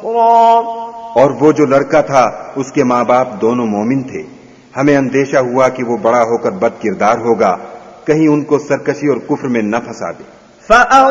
كفرا और वो जो लड़का था उसके माँ बाप दोनों मोमिन थे। हमें अंदेशा हुआ कि वो बड़ा होकर बद किरदार होगा, कहीं उनको सरकशी और कुफ्र में न फंसा दे।